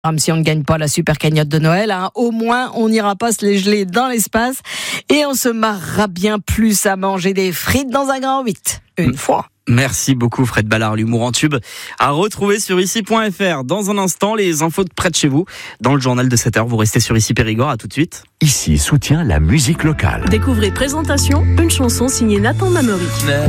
Même si on ne gagne pas la super cagnotte de Noël, au moins on n'ira pas se les geler dans l'espace et on se marrera bien plus à manger des frites dans un grand 8. Une fois. Merci beaucoup Fred Ballard, l'humour en tube à retrouver sur ici.fr. Dans un instant, les infos de près de chez vous. Dans le journal de 7h, vous restez sur Ici Périgord, à tout de suite. Ici soutient la musique locale. Découvrez Présentation, une chanson signée Nathan Mamery.